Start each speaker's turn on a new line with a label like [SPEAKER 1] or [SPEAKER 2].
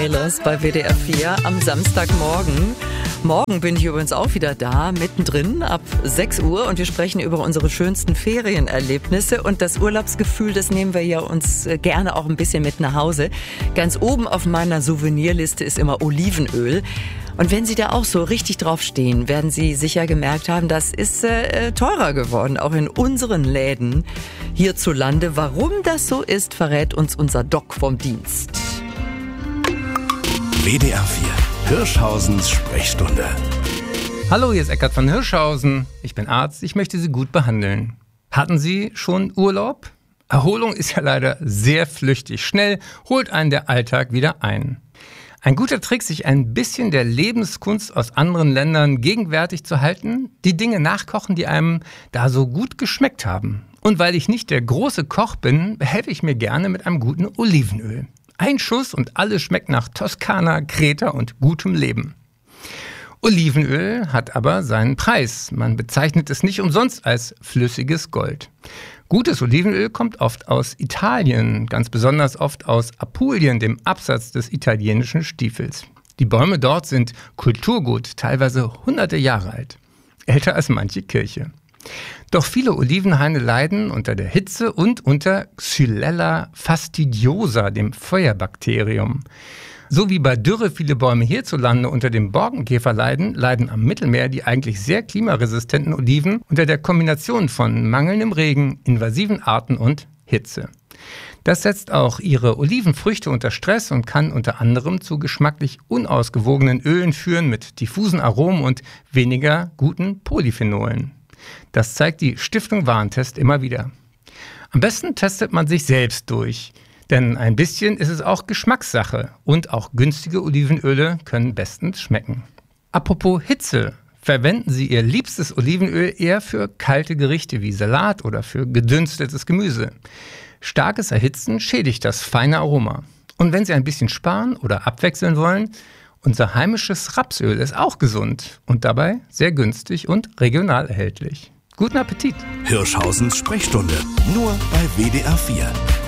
[SPEAKER 1] Bei WDR 4 am Samstagmorgen. Morgen bin ich übrigens auch wieder da, mittendrin ab 6 Uhr und wir sprechen über unsere schönsten Ferienerlebnisse und das Urlaubsgefühl, das nehmen wir ja uns gerne auch ein bisschen mit nach Hause. Ganz oben auf meiner Souvenirliste ist immer Olivenöl. Und wenn Sie da auch so richtig drauf stehen, werden Sie sicher gemerkt haben, das ist teurer geworden, auch in unseren Läden hierzulande. Warum das so ist, verrät uns unser Doc vom Dienst.
[SPEAKER 2] WDR 4, Hirschhausens Sprechstunde.
[SPEAKER 3] Hallo, hier ist Eckhard von Hirschhausen. Ich bin Arzt, ich möchte Sie gut behandeln. Hatten Sie schon Urlaub? Erholung ist ja leider sehr flüchtig. Schnell holt einen der Alltag wieder ein. Ein guter Trick, sich ein bisschen der Lebenskunst aus anderen Ländern gegenwärtig zu halten, die Dinge nachkochen, die einem da so gut geschmeckt haben. Und weil ich nicht der große Koch bin, behelfe ich mir gerne mit einem guten Olivenöl. Ein Schuss und alles schmeckt nach Toskana, Kreta und gutem Leben. Olivenöl hat aber seinen Preis. Man bezeichnet es nicht umsonst als flüssiges Gold. Gutes Olivenöl kommt oft aus Italien, ganz besonders oft aus Apulien, dem Absatz des italienischen Stiefels. Die Bäume dort sind Kulturgut, teilweise hunderte Jahre alt. Älter als manche Kirche. Doch viele Olivenhaine leiden unter der Hitze und unter Xylella fastidiosa, dem Feuerbakterium. So wie bei Dürre viele Bäume hierzulande unter dem Borkenkäfer leiden am Mittelmeer die eigentlich sehr klimaresistenten Oliven unter der Kombination von mangelndem Regen, invasiven Arten und Hitze. Das setzt auch ihre Olivenfrüchte unter Stress und kann unter anderem zu geschmacklich unausgewogenen Ölen führen mit diffusen Aromen und weniger guten Polyphenolen. Das zeigt die Stiftung Warentest immer wieder. Am besten testet man sich selbst durch, denn ein bisschen ist es auch Geschmackssache und auch günstige Olivenöle können bestens schmecken. Apropos Hitze, verwenden Sie Ihr liebstes Olivenöl eher für kalte Gerichte wie Salat oder für gedünstetes Gemüse. Starkes Erhitzen schädigt das feine Aroma. Und wenn Sie ein bisschen sparen oder abwechseln wollen, unser heimisches Rapsöl ist auch gesund und dabei sehr günstig und regional erhältlich. Guten Appetit!
[SPEAKER 2] Hirschhausens Sprechstunde, nur bei WDR 4.